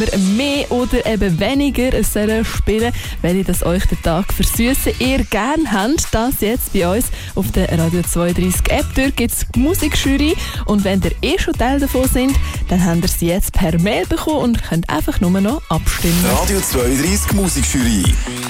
mehr oder eben weniger spielen, welche das euch den Tag versüßen ihr gerne habt. Das jetzt bei uns auf der Radio 32 App. Dort gibt es die Musikjury und wenn ihr schon Teil davon sind, dann habt ihr sie jetzt per Mail bekommen und könnt einfach nur noch abstimmen. Radio 32 Musikjury.